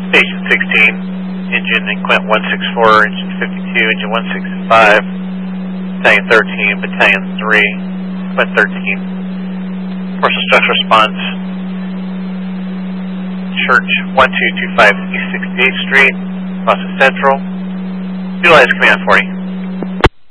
Station 16, engine in Quint 164, engine 52, engine 165, Battalion 13, Battalion 3, Quint 13. Force and structure response, Church 1225 East 68th Street, Boston Central. Utilize Command 40.